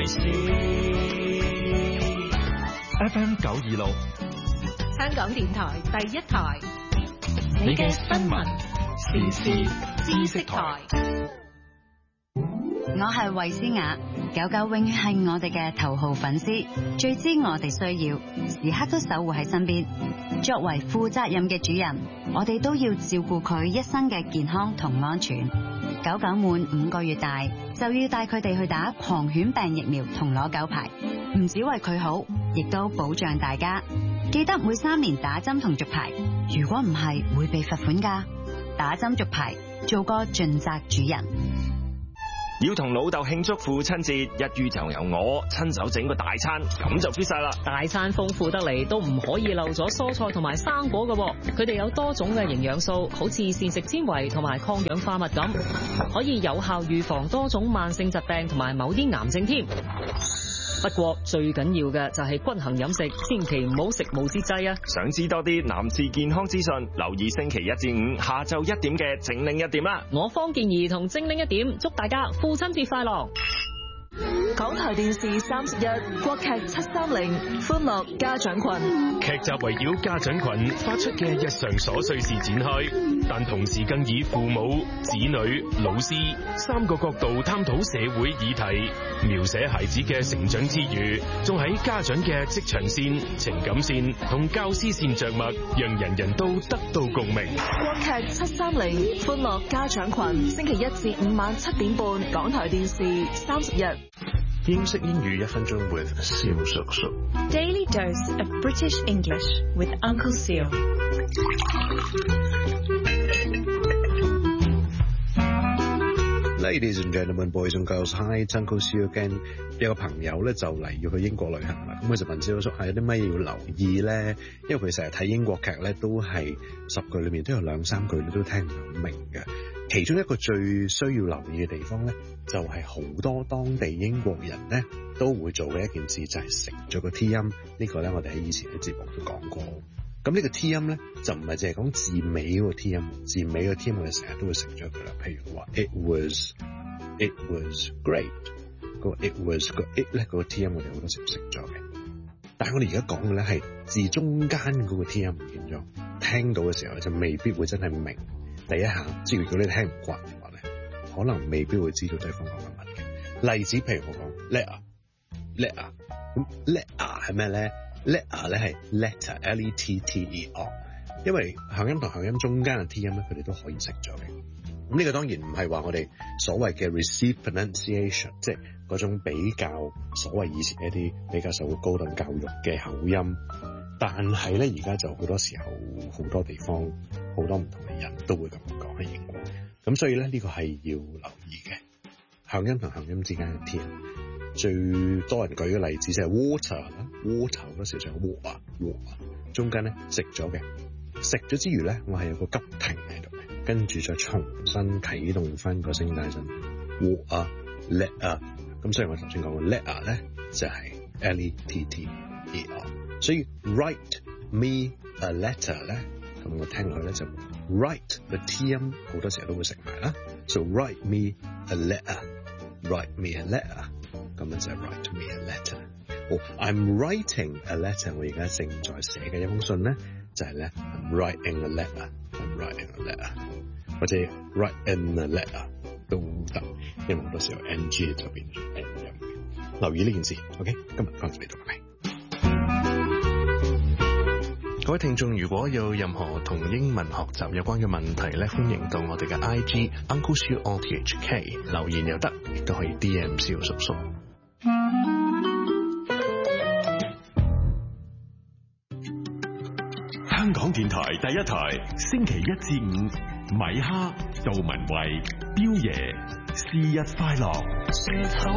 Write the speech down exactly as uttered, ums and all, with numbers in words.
事。F M 九二六， 香港電台第一台， 你嘅新聞時事知識台。 我係衛詩雅，狗狗永遠係我哋嘅頭號粉絲，最知我哋需要，時刻都守護喺身邊。作為負責任嘅主人，我哋都要照顧佢一生嘅健康同安全。狗狗滿五個月大，就要帶佢哋去打狂犬病疫苗同攞狗牌，唔止為佢好，亦都保障大家。記得每三年打針同續牌，如果唔係會被罰款㗎。打針續牌，做個盡責主人。 要同老豆慶祝父親節，一於就由我親手整個大餐，咁就 fit 晒啦。 大餐豐富得嚟，都唔可以漏咗蔬菜同埋生果㗎。佢哋有多種嘅營養素，好似膳食纖維同埋抗氧化物咁，可以有效預防多種慢性疾病同埋某啲癌症添。不過最緊要嘅就係均衡飲食，千祈唔好食無節制啊！ 想知多啲男士健康資訊，留意星期一至五下晝一點嘅精靈一點啦。 我方健兒同精靈一點，祝大家父親節快樂！ 港台電視三十一國劇七三零歡樂家長群， 劇集圍繞家長群發出嘅日常瑣碎事展開，但同時更以父母、子女、老師三個角度探討社會議題，描寫孩子嘅成長之餘，仲喺家長嘅職場線、情感線同教師線着墨，讓人人都得到共鳴。 國劇七三零歡樂家長群，星期一至五晚七點半，港台電視三十一。 英式英語一分鐘 with 蕭叔叔。 Daily dose of British English with Uncle Seal。 Ladies and gentlemen, boys and girls, hi, it's Uncle Seal again。有個朋友咧就嚟要去英國旅行啦，咁佢就問蕭叔係有啲乜嘢要留意咧？因為佢成日睇英國劇咧，都係十句裏面都有兩三句你都聽唔到明嘅。其中一個最需要留意嘅地方咧，就係、是、好多當地英國人咧都會做嘅一件事，就係食咗個 T 音。呢、這個咧我哋喺以前嘅節目都講過。咁呢個 T 音咧就唔係淨係講字尾嗰個 T 音，字尾個 T 音我哋成日都會食咗佢啦。譬如話 it was it was great， 個 it was 個 it 咧嗰個 T 音我哋好多時候食咗嘅。但係我哋而家講嘅咧係字中間嗰個 T 音唔見咗，聽到嘅時候就未必會真係明。第一下，即係如果你聽唔慣嘅話咧，可能未必會知道對方講緊乜嘅。例子譬如我講 letter letter， 咁 letter 係咩咧？ letter 咧係 letter L E T T E R， 因為響音同響音中間嘅 T 音咧，佢哋都可以食咗嘅。咁呢個當然唔係話我哋所謂嘅 received pronunciation， 即係嗰種比較所謂以前一啲比較受過高等教育嘅口音。但係咧，而家就好多時候好多地方好多唔同嘅人都會咁講喺英國，咁所以咧呢、呢個係要留意嘅。響音同響音之間嘅 T 音，最多人舉嘅例子就係 water 啦 ，water 嗰時就係 water water， 中間咧食咗嘅，食咗之餘咧，我係有個急停喺度嘅，跟住再重新啟動翻個聲帶聲 water letter， 咁所以我頭先講嘅 letter 咧就係 L E T T E R。所以 write me a letter 咧，咁我聽落去咧就 write 個 T 音好多時候都會食埋啦。So write me a letter，write me a letter， 咁咧就係 write me a letter。哦 I'm writing a letter， 我而家正在寫嘅一封信咧，就係、是、咧 I'm writing a letter，I'm writing a letter， 或者 write in a letter 都得，因為好多時候 N G 就變咗 N 音。留意呢件事 ，OK？ 今日講到呢度，拜拜。各位聽眾，如果有任何同英文學習有關嘅問題咧，歡迎到我哋嘅 I G Uncle Seal R T H K 留言又得，亦都可以 D M 蕭叔叔。 香港電台第一台，星期一至五，米哈、杜文慧、彪爺，是日快樂。